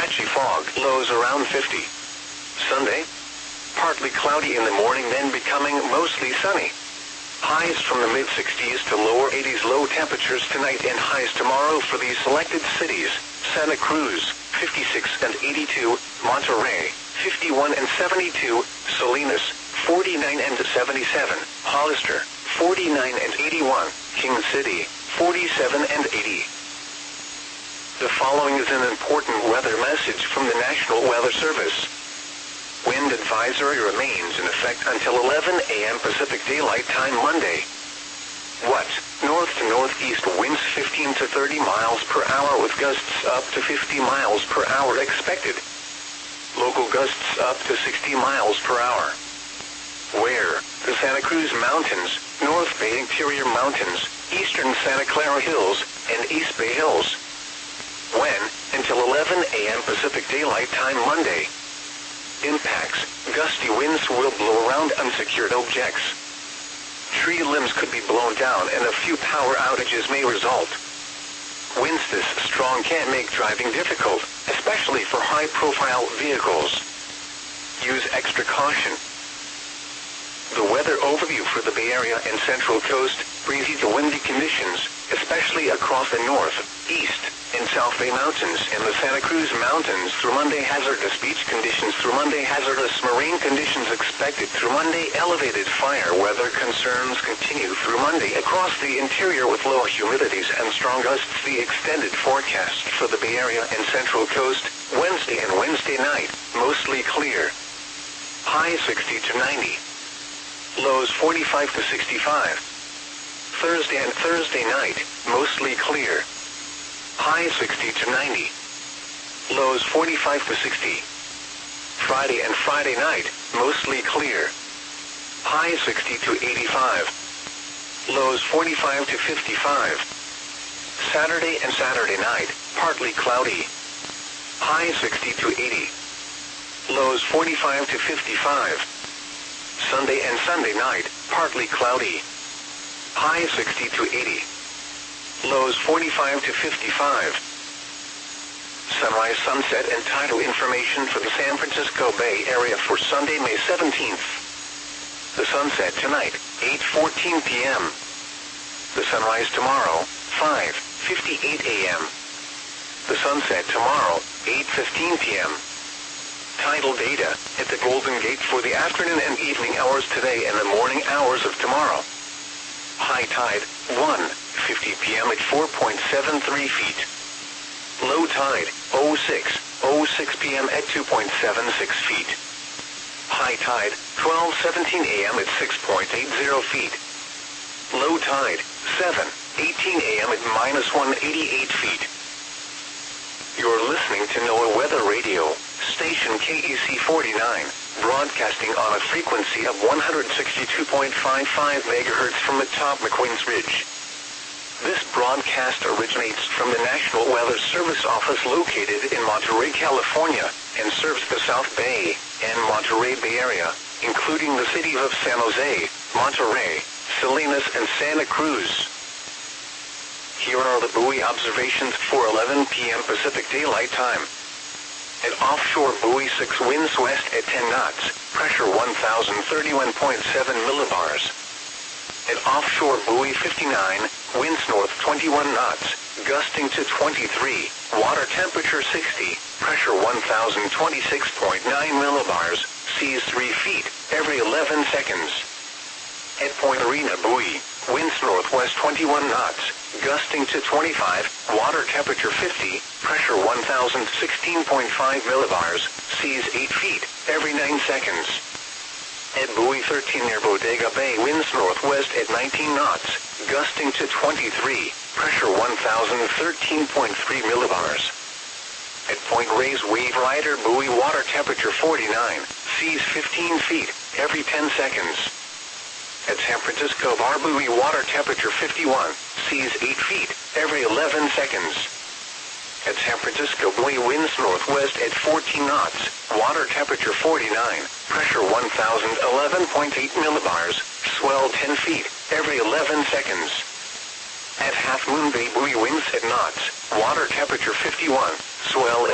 patchy fog, lows around 50. Sunday, partly cloudy in the morning, then becoming mostly sunny. Highs from the mid-60s to lower 80s. Low temperatures tonight and highs tomorrow for these selected cities: Santa Cruz, 56 and 82, Monterey, 51 and 72, Salinas, 49 and 77, Hollister, 49 and 81, King City, 47 and 80. The following is an important weather message from the National Weather Service. Wind advisory remains in effect until 11 a.m. Pacific Daylight Time Monday. What? North to northeast winds 15 to 30 miles per hour with gusts up to 50 miles per hour expected. Local gusts up to 60 miles per hour. Where? The Santa Cruz Mountains, North Bay Interior Mountains, Eastern Santa Clara Hills, and East Bay Hills. When? Until 11 a.m. Pacific Daylight Time Monday. Impacts: gusty winds will blow around unsecured objects. Tree limbs could be blown down and a few power outages may result. Winds this strong can make driving difficult, especially for high-profile vehicles. Use extra caution. The weather overview for the Bay Area and Central Coast: breezy to windy conditions, especially across the North, East, and South Bay Mountains and the Santa Cruz Mountains through Monday. Hazardous beach conditions through Monday. Hazardous marine conditions expected through Monday. Elevated fire weather concerns continue through Monday across the interior with low humidities and strong gusts. The extended forecast for the Bay Area and Central Coast: Wednesday and Wednesday night, mostly clear. High 60 to 90. Lows 45 to 65. Thursday and Thursday night, mostly clear. High 60 to 90. Lows 45 to 60. Friday and Friday night, mostly clear. High 60 to 85. Lows 45 to 55. Saturday and Saturday night, partly cloudy. High 60 to 80. Lows 45 to 55. Sunday and Sunday night, partly cloudy. High 60 to 80. Lows 45 to 55. Sunrise, sunset, and tidal information for the San Francisco Bay Area for Sunday, May 17th. The sunset tonight, 8:14 p.m. The sunrise tomorrow, 5:58 a.m. The sunset tomorrow, 8:15 p.m. Tidal data at the Golden Gate for the afternoon and evening hours today and the morning hours of tomorrow. High tide, 1:50 p.m. at 4.73 feet. Low tide, 06:06 p.m. at 2.76 feet. High tide, 12:17 a.m. at 6.80 feet. Low tide, 7:18 a.m. at -188 feet. You're listening to NOAA Weather Radio, station KEC 49, broadcasting on a frequency of 162.55 MHz from atop McQueen's Ridge. This broadcast originates from the National Weather Service office located in Monterey, California, and serves the South Bay and Monterey Bay Area, including the cities of San Jose, Monterey, Salinas, and Santa Cruz. Here are the buoy observations for 11 p.m. Pacific Daylight Time. At offshore buoy 6, winds west at 10 knots, pressure 1,031.7 millibars. At offshore buoy 59, winds north 21 knots, gusting to 23, water temperature 60, pressure 1,026.9 millibars, seas 3 feet every 11 seconds. At Point Arena buoy, winds northwest 21 knots, gusting to 25, water temperature 50, pressure 1,016.5 millibars, seas 8 feet every 9 seconds. At buoy 13 near Bodega Bay, winds northwest at 19 knots, gusting to 23, pressure 1,013.3 millibars. At Point Reyes Wave Rider buoy, water temperature 49, seas 15 feet every 10 seconds. At San Francisco Bar buoy, water temperature 51, seas 8 feet every 11 seconds. At San Francisco buoy, winds northwest at 14 knots, water temperature 49, pressure 1,011.8 millibars, swell 10 feet every 11 seconds. At Half Moon Bay buoy, winds at knots, water temperature 51, swell